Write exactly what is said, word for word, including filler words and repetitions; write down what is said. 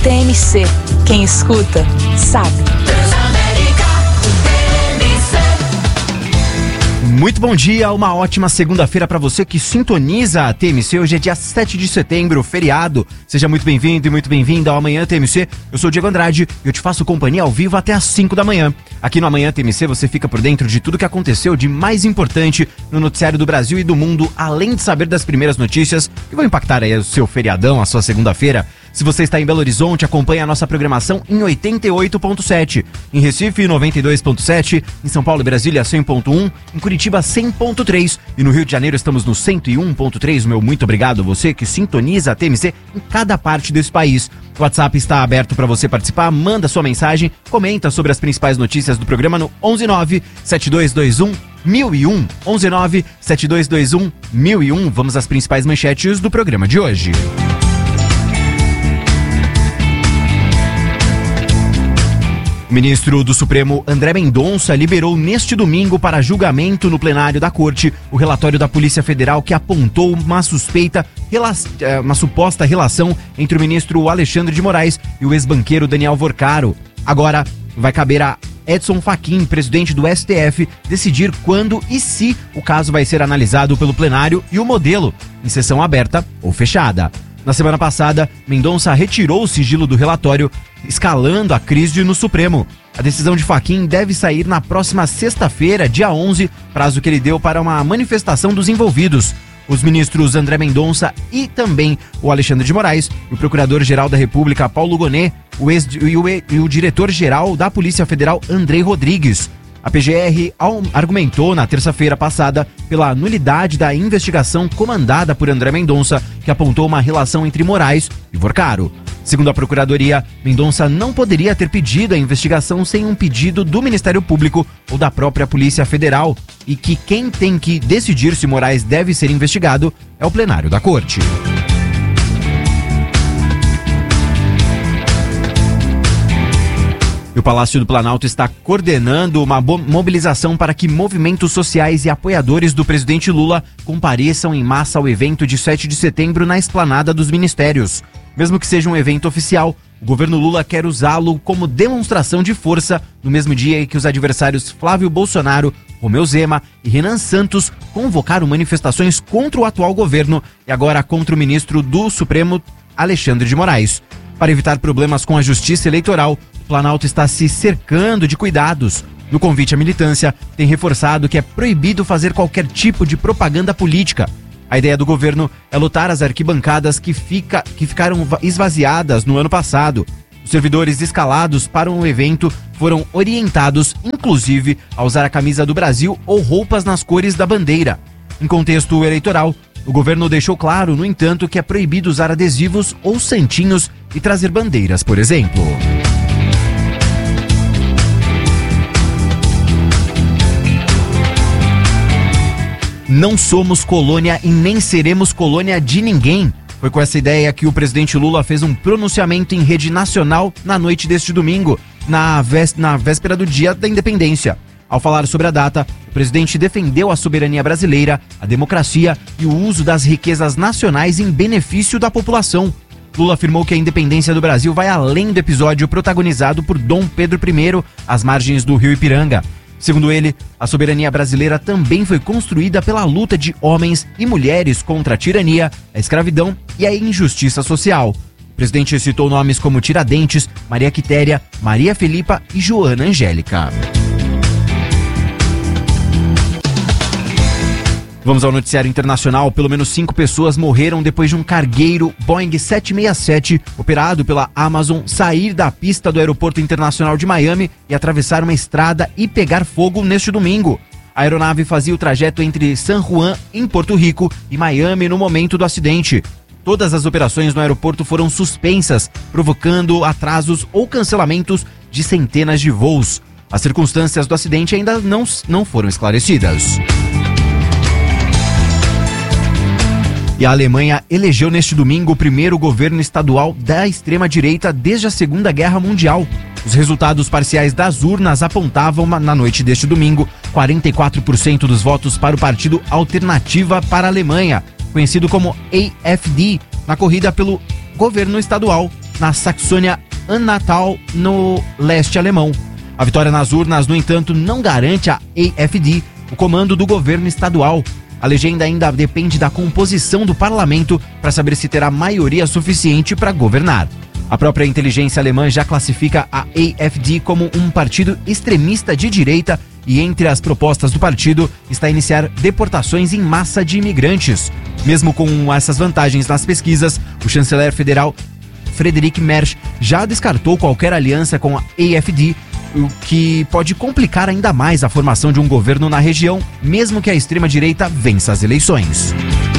T M C. Quem escuta, sabe. Muito bom dia, uma ótima segunda-feira para você que sintoniza a T M C. Hoje é dia sete de setembro, feriado. Seja muito bem-vindo e muito bem-vinda ao Amanhã T M C. Eu sou o Diego Andrade e eu te faço companhia ao vivo até às cinco da manhã. Aqui no Amanhã T M C você fica por dentro de tudo que aconteceu de mais importante no noticiário do Brasil e do mundo, além de saber das primeiras notícias que vão impactar aí o seu feriadão, a sua segunda-feira. Se você está em Belo Horizonte, acompanhe a nossa programação em oitenta e oito ponto sete. Em Recife, noventa e dois ponto sete. Em São Paulo e Brasília, cem ponto um. Em Curitiba, cem ponto três. E no Rio de Janeiro, estamos no cento e um ponto três. Meu muito obrigado a você que sintoniza a T M C em cada parte desse país. O WhatsApp está aberto para você participar. Manda sua mensagem, comenta sobre as principais notícias do programa no onze nove sete dois dois um mil e um. onze nove sete dois dois um mil e um. Vamos às principais manchetes do programa de hoje. O ministro do Supremo, André Mendonça, liberou neste domingo para julgamento no plenário da Corte o relatório da Polícia Federal que apontou uma suspeita, uma suposta relação entre o ministro Alexandre de Moraes e o ex-banqueiro Daniel Vorcaro. Agora vai caber a Edson Fachin, presidente do S T F, decidir quando e se o caso vai ser analisado pelo plenário e o modelo, em sessão aberta ou fechada. Na semana passada, Mendonça retirou o sigilo do relatório, escalando a crise no Supremo. A decisão de Fachin deve sair na próxima sexta-feira, dia onze, prazo que ele deu para uma manifestação dos envolvidos. Os ministros André Mendonça e também o Alexandre de Moraes, o procurador-geral da República, Paulo Gonet, o ex, e o, e o diretor-geral da Polícia Federal, Andrei Rodrigues. A P G R argumentou na terça-feira passada pela nulidade da investigação comandada por André Mendonça, que apontou uma relação entre Moraes e Vorcaro. Segundo a Procuradoria, Mendonça não poderia ter pedido a investigação sem um pedido do Ministério Público ou da própria Polícia Federal, e que quem tem que decidir se Moraes deve ser investigado é o plenário da Corte. E o Palácio do Planalto está coordenando uma mobilização para que movimentos sociais e apoiadores do presidente Lula compareçam em massa ao evento de sete de setembro na Esplanada dos Ministérios. Mesmo que seja um evento oficial, o governo Lula quer usá-lo como demonstração de força no mesmo dia em que os adversários Flávio Bolsonaro, Romeu Zema e Renan Santos convocaram manifestações contra o atual governo e agora contra o ministro do Supremo, Alexandre de Moraes. Para evitar problemas com a justiça eleitoral, o Planalto está se cercando de cuidados. No convite à militância, tem reforçado que é proibido fazer qualquer tipo de propaganda política. A ideia do governo é lotar as arquibancadas que, fica, que ficaram esvaziadas no ano passado. Os servidores escalados para o evento foram orientados, inclusive, a usar a camisa do Brasil ou roupas nas cores da bandeira. Em contexto eleitoral, o governo deixou claro, no entanto, que é proibido usar adesivos ou santinhos e trazer bandeiras, por exemplo. Não somos colônia e nem seremos colônia de ninguém. Foi com essa ideia que o presidente Lula fez um pronunciamento em rede nacional na noite deste domingo, na, vés- na véspera do Dia da Independência. Ao falar sobre a data, o presidente defendeu a soberania brasileira, a democracia e o uso das riquezas nacionais em benefício da população. Lula afirmou que a independência do Brasil vai além do episódio protagonizado por Dom Pedro I, às margens do rio Ipiranga. Segundo ele, a soberania brasileira também foi construída pela luta de homens e mulheres contra a tirania, a escravidão e a injustiça social. O presidente citou nomes como Tiradentes, Maria Quitéria, Maria Filipa e Joana Angélica. Vamos ao noticiário internacional. Pelo menos cinco pessoas morreram depois de um cargueiro Boeing sete seis sete, operado pela Amazon, sair da pista do Aeroporto Internacional de Miami e atravessar uma estrada e pegar fogo neste domingo. A aeronave fazia o trajeto entre San Juan, em Porto Rico, e Miami no momento do acidente. Todas as operações no aeroporto foram suspensas, provocando atrasos ou cancelamentos de centenas de voos. As circunstâncias do acidente ainda não, não foram esclarecidas. E a Alemanha elegeu neste domingo o primeiro governo estadual da extrema-direita desde a Segunda Guerra Mundial. Os resultados parciais das urnas apontavam, na noite deste domingo, quarenta e quatro por cento dos votos para o partido Alternativa para a Alemanha, conhecido como A F D, na corrida pelo governo estadual. na Saxônia-Anhalt, no leste alemão. A vitória nas urnas, no entanto, não garante à A F D o comando do governo estadual. A legenda ainda depende da composição do parlamento para saber se terá maioria suficiente para governar. A própria inteligência alemã já classifica a A F D como um partido extremista de direita e entre as propostas do partido está iniciar deportações em massa de imigrantes. Mesmo com essas vantagens nas pesquisas, o chanceler federal Friedrich Merz já descartou qualquer aliança com a A F D, o que pode complicar ainda mais a formação de um governo na região, mesmo que a extrema-direita vença as eleições.